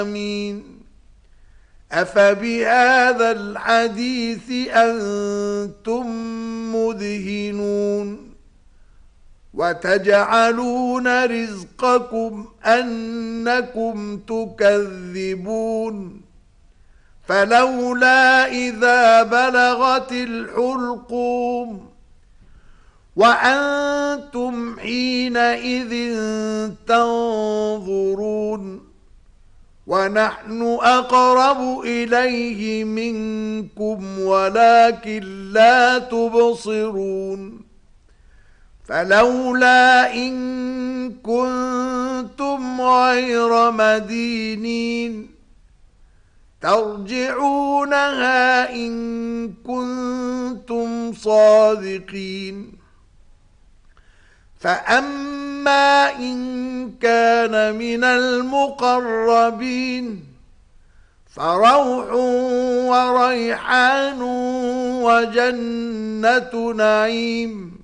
آمين. أفبهذا الحديث أنتم مدهنون وتجعلون رزقكم أنكم تكذبون فلولا إذا بلغت الحلقوم وأنتم حينئذ تنظرون ونحن أقرب إليه منكم ولكن لا تبصرون فلولا إن كنتم غير مدينين ترجعونها إن كنتم صادقين فأما إن كان من المقربين فروح وريحان وجنة نعيم